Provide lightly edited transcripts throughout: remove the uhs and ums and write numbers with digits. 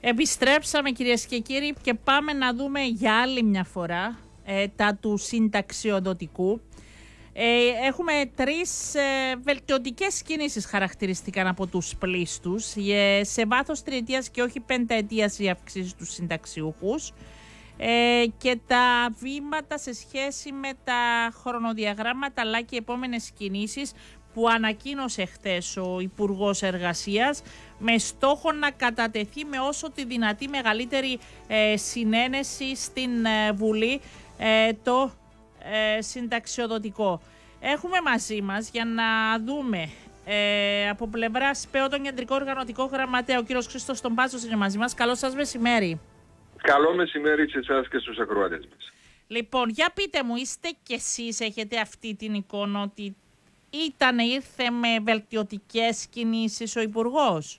Επιστρέψαμε κυρίες και κύριοι και πάμε να δούμε για άλλη μια φορά τα του συνταξιοδοτικού. Έχουμε τρεις βελτιωτικές κινήσεις χαρακτηριστηκαν από τους πλήστους σε βάθος τριετίας και όχι πενταετίας οι αυξήσεις στους συνταξιούχους και τα βήματα σε σχέση με τα χρονοδιαγράμματα αλλά και επόμενες κινήσεις που ανακοίνωσε χθες ο Υπουργός Εργασίας με στόχο να κατατεθεί με όσο τη δυνατή μεγαλύτερη συνένεση στην Βουλή το συνταξιοδοτικό. Έχουμε μαζί μας για να δούμε από πλευράς ΠΕΟ τον Κεντρικό Οργανωτικό Γραμματέα, ο κύριος Χρήστος τον Πάσος είναι μαζί μας. Καλό σας μεσημέρι. Καλό μεσημέρι σε εσάς και στους ακροατές μας. Λοιπόν, για πείτε μου, είστε κι εσείς, έχετε αυτή την εικόνα ότι ήρθε με βελτιωτικές κινήσεις ο Υπουργός?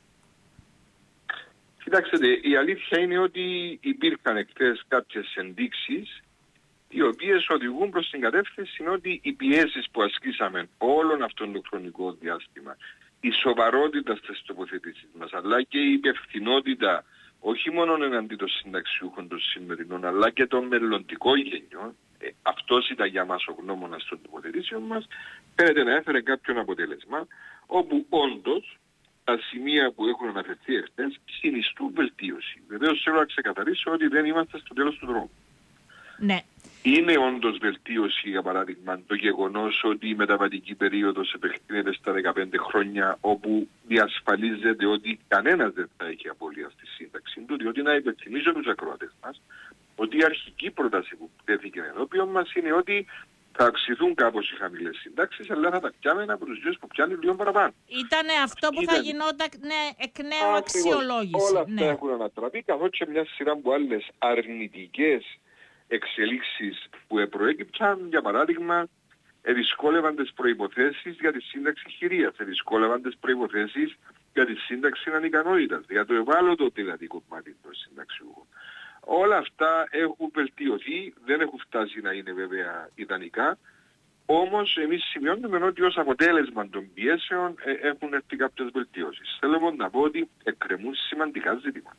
Κοιτάξτε, η αλήθεια είναι ότι υπήρχαν εχθές κάποιες ενδείξεις οι οποίες οδηγούν προς την κατεύθυνση ότι οι πιέσεις που ασκήσαμε όλον αυτόν τον χρονικό διάστημα, η σοβαρότητα στις τοποθετήσεις μας, αλλά και η υπευθυνότητα όχι μόνο εναντί των συνταξιούχων των σημερινών, αλλά και των μελλοντικών γενιών, αυτός ήταν για μας ο γνώμονας των τοποθετήσεων μας, φαίνεται να έφερε κάποιον αποτέλεσμα, όπου όντως τα σημεία που έχουν αναφερθεί εχθές συνιστούν βελτίωση. Βεβαίως θέλω να ξεκαθαρίσω ότι δεν είμαστε στο τέλος του δρόμου. Ναι. Είναι όντως βελτίωση, για παράδειγμα, το γεγονός ότι η μεταβατική περίοδος επεκτείνεται στα 15 χρόνια, όπου διασφαλίζεται ότι κανένας δεν θα έχει απώλεια στη σύνταξη του, διότι να υπενθυμίσω τους ακροατές μας ότι η αρχική πρόταση που τέθηκε ενώπιον μας είναι ότι θα αυξηθούν κάπως οι χαμηλές συντάξεις, αλλά θα τα πιάμε από τους δύο που πιάνουν λίγο παραπάνω. Ήτανε αυτό που θα γινόταν εκ νέου αξιολόγηση. Όλα αυτά έχουν ανατραπεί, καθώς και μια σειρά από άλλες αρνητικές εξελίξεις που προέκυψαν, για παράδειγμα, εδυσκόλευαν τις προϋποθέσεις για τη σύνταξη χειρίας, εδυσκόλευαν τις προϋποθέσεις για τη σύνταξη ανικανότητας, για το ευάλωτο δηλαδή κομμάτι των συνταξιούχων. Όλα αυτά έχουν βελτιωθεί, δεν έχουν φτάσει να είναι βέβαια ιδανικά, όμως εμείς σημειώνουμε ότι ως αποτέλεσμα των πιέσεων έχουν έρθει κάποιες βελτιώσεις. Θέλω να πω ότι εκκρεμούν σημαντικά ζητήματα.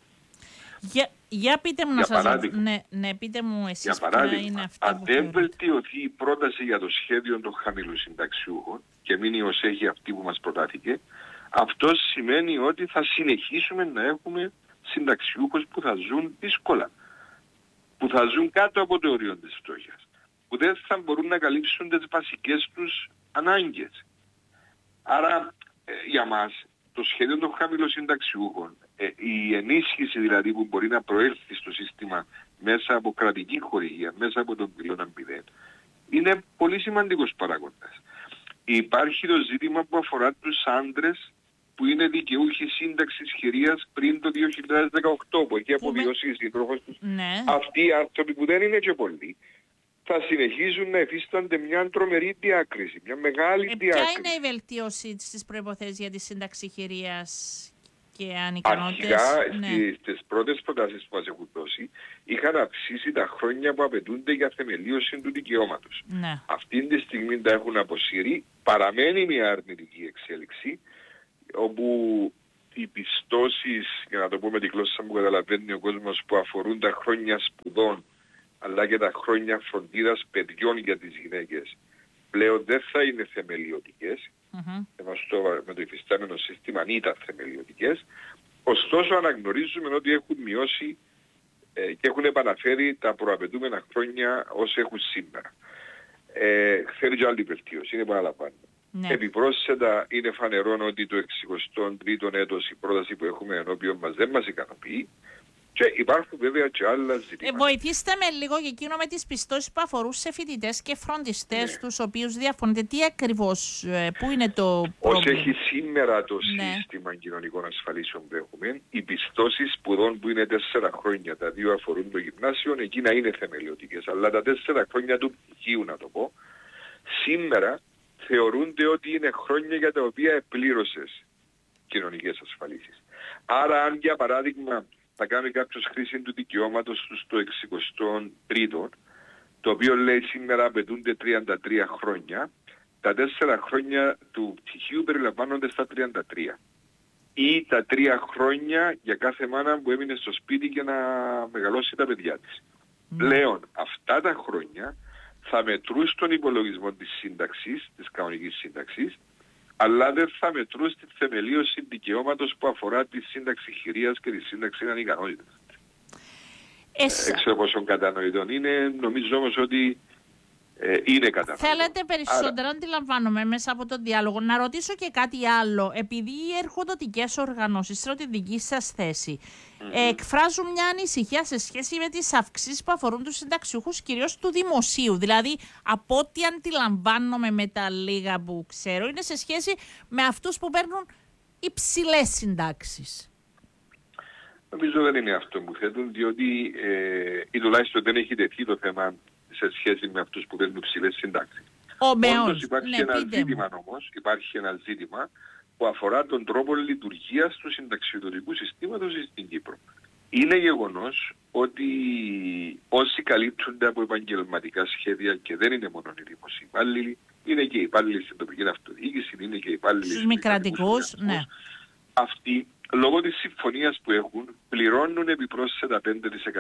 Για πείτε μου πείτε μου εσείς. Για παράδειγμα, αν δεν βελτιωθεί η πρόταση για το σχέδιο των χαμηλού συνταξιούχων και μείνει ως έχει αυτή που μας προτάθηκε, αυτό σημαίνει ότι θα συνεχίσουμε να έχουμε συνταξιούχους που θα ζουν δύσκολα, που θα ζουν κάτω από το όριο της φτώχειας, που δεν θα μπορούν να καλύψουν τις βασικές τους ανάγκες. Άρα για μας το σχέδιο των χαμηλών συνταξιούχων, η ενίσχυση δηλαδή που μπορεί να προέλθει στο σύστημα μέσα από κρατική χορηγία, μέσα από τον πυλώνα 0, είναι πολύ σημαντικός παράγοντας. Υπάρχει το ζήτημα που αφορά τους άντρες που είναι δικαιούχοι σύνταξης χειρίας πριν το 2018, που έχει αποβιώσει η σύντροφος τους. Ναι. Αυτοί οι άνθρωποι που δεν είναι και πολλοί, θα συνεχίζουν να εφίστανται μια τρομερή διάκριση, μια μεγάλη διάκριση. Ποια είναι η βελτίωση στις προϋποθέσεις για τη σύνταξη χειρίας και ανικανότητες? Αρχικά, στις πρώτες προτάσεις που μας έχουν δώσει, είχαν αυξήσει τα χρόνια που απαιτούνται για θεμελίωση του δικαιώματος. Ναι. Αυτή τη στιγμή τα έχουν αποσύρει, παραμένει μια αρνητική εξέλιξη, όπου οι πιστώσεις, για να το πω με τη γλώσσα που καταλαβαίνει ο κόσμος, που αφορούν τα χρόνια σπουδών, αλλά και τα χρόνια φροντίδας παιδιών για τις γυναίκες, πλέον δεν θα είναι θεμελιωτικές, με το υφιστάμενο σύστημα ήταν θεμελιωτικές, ωστόσο αναγνωρίζουμε ότι έχουν μειώσει και έχουν επαναφέρει τα προαπαιτούμενα χρόνια όσο έχουν σήμερα. Θέλει και άλλη βελτίωση, είναι παραλαμβάνω. Ναι. Επιπρόσθετα είναι φανερό ότι το 63ο έτος η πρόταση που έχουμε ενώπιον μας δεν μας ικανοποιεί. Και υπάρχουν βέβαια και άλλα ζητήματα. Βοηθήστε με λίγο για εκείνο με τις πιστώσεις που αφορούν σε φοιτητές και φροντιστές, τους οποίους διαφωνείτε. Τι ακριβώς, πού είναι το πρόβλημα? Ως έχει σήμερα το σύστημα κοινωνικών ασφαλίσεων που έχουμε, οι πιστώσεις σπουδών που είναι 4 χρόνια, τα 2 αφορούν το γυμνάσιο, εκεί να είναι θεμελιωτικές. Αλλά τα 4 χρόνια του πτυχίου, να το πω, σήμερα θεωρούνται ότι είναι χρόνια για τα οποία επλήρωσες κοινωνικές ασφαλίσεις. Άρα αν για παράδειγμα θα κάνει κάποιος χρήση του δικαιώματος του στο 63ο, το οποίο λέει σήμερα απαιτούνται 33 χρόνια, τα 4 χρόνια του πτυχίου περιλαμβάνονται στα 33. ή τα 3 χρόνια για κάθε μάνα που έμεινε στο σπίτι και να μεγαλώσει τα παιδιά της. Πλέον αυτά τα χρόνια θα μετρούν στον υπολογισμό της σύνταξης, της κανονικής σύνταξης, αλλά δεν θα μετρούν στη θεμελίωση δικαιώματος που αφορά τη σύνταξη χειρίας και τη σύνταξη ανικανότητας. Έξω πόσο κατανοητόν είναι, νομίζω όμως ότι είναι κατανοητό. Θέλετε περισσότερο, αντιλαμβάνομαι, μέσα από τον διάλογο. Να ρωτήσω και κάτι άλλο. Επειδή οι εργοδοτικές οργανώσεις, σε τη δική σας θέση, εκφράζουν μια ανησυχία σε σχέση με τις αυξήσεις που αφορούν τους συνταξιούχους, κυρίως του δημοσίου. Δηλαδή, από ό,τι αντιλαμβάνομαι με τα λίγα που ξέρω, είναι σε σχέση με αυτούς που παίρνουν υψηλές συντάξεις. Νομίζω δεν είναι αυτό που θέτουν, διότι ή τουλάχιστον δεν έχει τεθεί το θέμα σε σχέση με αυτούς που παίρνουν ψηλές συντάξεις. Όντως υπάρχει ένα ζήτημα όμως, υπάρχει ένα ζήτημα που αφορά τον τρόπο λειτουργίας του συνταξιοδοτικού συστήματος στην Κύπρο. Είναι γεγονός ότι όσοι καλύπτονται από επαγγελματικά σχέδια και δεν είναι μόνο οι δημοσίοι υπάλληλοι, είναι και οι υπάλληλοι στην τοπική αυτοδιοίκηση, είναι και οι υπάλληλοι στους μη κρατικούς, ναι. Αυτοί, λόγω της συμφωνίας που έχουν, πληρώνουν επιπρόσθετα 5%